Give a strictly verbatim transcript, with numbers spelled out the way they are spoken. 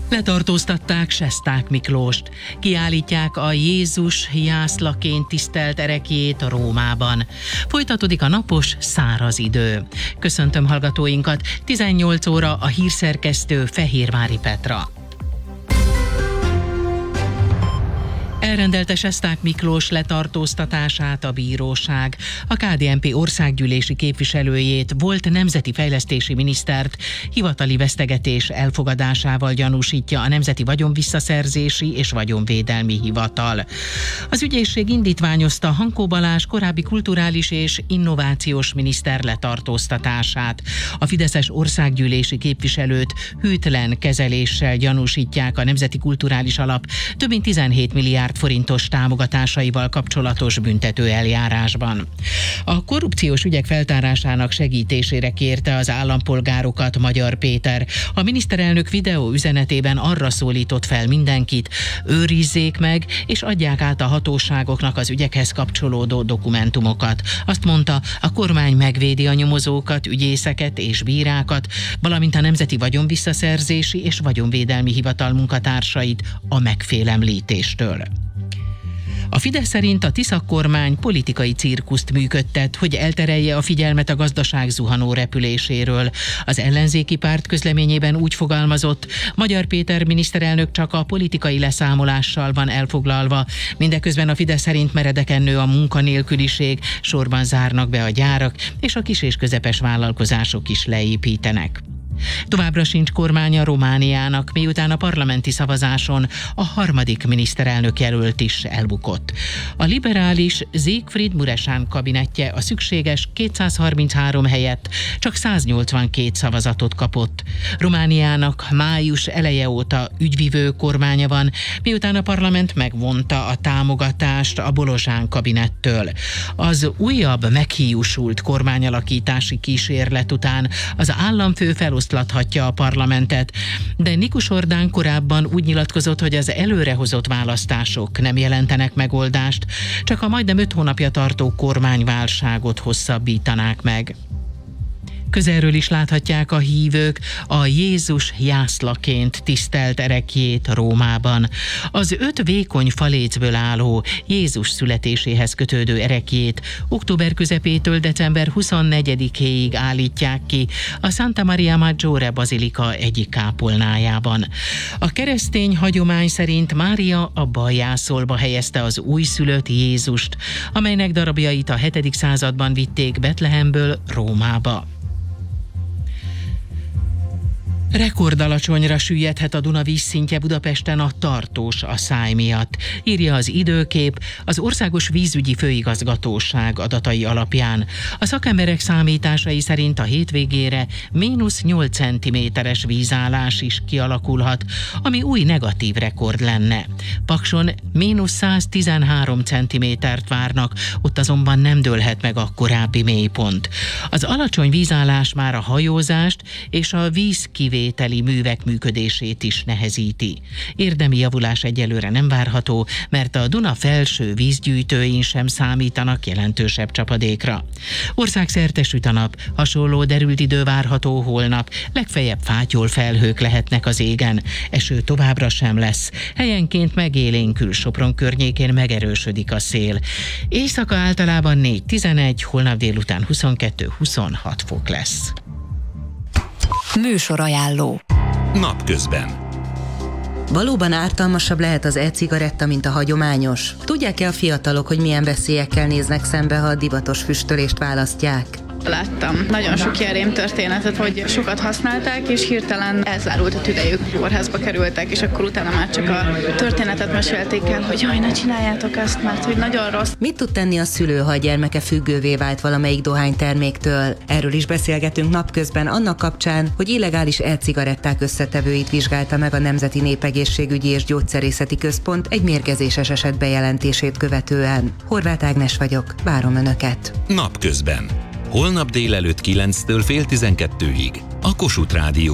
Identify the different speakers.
Speaker 1: Letartóztatták Sesták Miklóst. Kiállítják a Jézus jászlaként tisztelt ereklyét Rómában. Folytatódik a napos, száraz idő. Köszöntöm hallgatóinkat, tizennyolc óra a hírszerkesztő Fehérvári Petra. Elrendelte Sesták Miklós letartóztatását a bíróság. A ká dé en pé országgyűlési képviselőjét, volt nemzeti fejlesztési minisztert hivatali vesztegetés elfogadásával gyanúsítja a Nemzeti Vagyonvisszaszerzési és Vagyonvédelmi Hivatal. Az ügyészség indítványozta Hankó Balázs korábbi kulturális és innovációs miniszter letartóztatását. A fideszes országgyűlési képviselőt hűtlen kezeléssel gyanúsítják a Nemzeti Kulturális Alap több mint tizenhét milliárd forintos támogatásaival kapcsolatos büntető eljárásban. A korrupciós ügyek feltárásának segítésére kérte az állampolgárokat Magyar Péter. A miniszterelnök videó üzenetében arra szólított fel mindenkit, őrizzék meg és adják át a hatóságoknak az ügyekhez kapcsolódó dokumentumokat. Azt mondta, a kormány megvédi a nyomozókat, ügyészeket és bírákat, valamint a Nemzeti Vagyonvisszaszerzési és Vagyonvédelmi Hivatal munkatársait a megfélemlítéstől. A Fidesz szerint a Tisza kormány politikai cirkuszt működtet, hogy elterelje a figyelmet a gazdaság zuhanó repüléséről. Az ellenzéki párt közleményében úgy fogalmazott, Magyar Péter miniszterelnök csak a politikai leszámolással van elfoglalva, mindeközben a Fidesz szerint meredeken nő a munkanélküliség, sorban zárnak be a gyárak, és a kis és közepes vállalkozások is leépítenek. Továbbra sincs kormánya Romániának, miután a parlamenti szavazáson a harmadik miniszterelnök jelölt is elbukott. A liberális Siegfried Muresan kabinettje a szükséges kétszázharminchárom helyett csak száznyolcvankét szavazatot kapott. Romániának május eleje óta ügyvivő kormánya van, miután a parlament megvonta a támogatást a Bolozsán kabinettől. Az újabb meghiúsult kormányalakítási kísérlet után az államfő felosztja a parlamentet, de Nikus Orbán korábban úgy nyilatkozott, hogy az előrehozott választások nem jelentenek megoldást, csak a majdnem öt hónapja tartó kormányválságot hosszabbítanák meg. Közelről is láthatják a hívők a Jézus jászlaként tisztelt ereklyét Rómában. Az öt vékony falécből álló Jézus születéséhez kötődő ereklyét október közepétől december huszonnegyedikéig állítják ki a Santa Maria Maggiore bazilika egyik kápolnájában. A keresztény hagyomány szerint Mária a baljászolba helyezte az újszülött Jézust, amelynek darabjait a hetedik században vitték Betlehemből Rómába. Rekordalacsonyra süllyedhet a Duna vízszintje Budapesten a tartós asszály miatt, írja az Időkép az Országos Vízügyi Főigazgatóság adatai alapján. A szakemberek számításai szerint a hétvégére mínusz nyolc centiméteres vízállás is kialakulhat, ami új negatív rekord lenne. Pakson mínusz száztizenhárom centimétert várnak, ott azonban nem dőlhet meg a korábbi mélypont. Az alacsony vízállás már a hajózást és a vízkivételi vételi művek működését is nehezíti. Érdemi javulás egyelőre nem várható, mert a Duna felső vízgyűjtőin sem számítanak jelentősebb csapadékra. Országszerte süt a nap, hasonló derült idő várható holnap, legfeljebb fátyol felhők lehetnek az égen. Eső továbbra sem lesz. Helyenként megélénkül, Sopron környékén megerősödik a szél. Éjszaka általában négy tizenegy, holnap délután huszonkettő huszonhat fok lesz.
Speaker 2: Műsorajánló.
Speaker 3: Napközben.
Speaker 4: Valóban ártalmasabb lehet az e-cigaretta, mint a hagyományos? Tudják-e a fiatalok, hogy milyen veszélyekkel néznek szembe, ha a divatos füstölést választják?
Speaker 5: Láttam nagyon sok ilyen rémtörténetet, hogy sokat használták, és hirtelen elzárult a tüdejük, kórházba kerültek, és akkor utána már csak a történetet mesélték el, hogy jaj, ne csináljátok ezt, mert hogy nagyon rossz.
Speaker 4: Mit tud tenni a szülő, ha a gyermeke függővé vált valamelyik dohányterméktől? Erről is beszélgetünk napközben annak kapcsán, hogy illegális e-cigaretták összetevőit vizsgálta meg a Nemzeti Népegészségügyi és Gyógyszerészeti Központ egy mérgezéses eset bejelentését követően. Horváth Ágnes vagyok, várom Önöket.
Speaker 3: Napközben. Holnap délelőtt kilenctől fél tizenkettőig a Kossuth Rádió